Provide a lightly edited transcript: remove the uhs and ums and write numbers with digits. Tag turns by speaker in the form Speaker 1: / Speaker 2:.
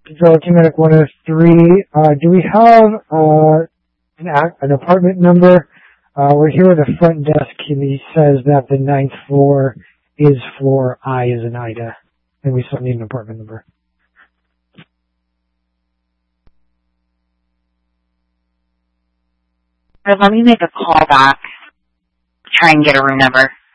Speaker 1: Control to Medic 103. Do we have an apartment number? We're here at the front desk, and he says that the 9th floor is floor I as in Ida, and we still need an apartment number.
Speaker 2: Let me make a call back. Try and get a room number.